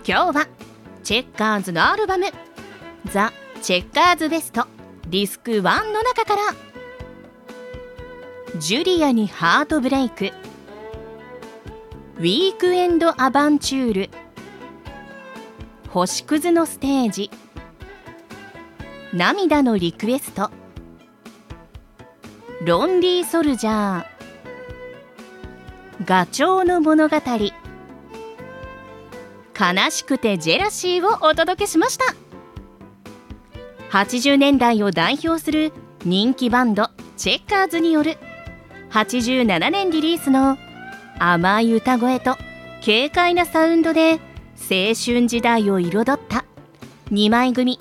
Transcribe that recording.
今日はチェッカーズのアルバムザ・チェッカーズベストディスク1の中からジュリアにハートブレイク、ウィークエンドアバンチュール、星屑のステージ、涙のリクエスト、ロンリーソルジャー、ガチョウの物語、悲しくてジェラシーをお届けしました。80年代を代表する人気バンドチェッカーズによる87年リリースの甘い歌声と軽快なサウンドで青春時代を彩った2枚組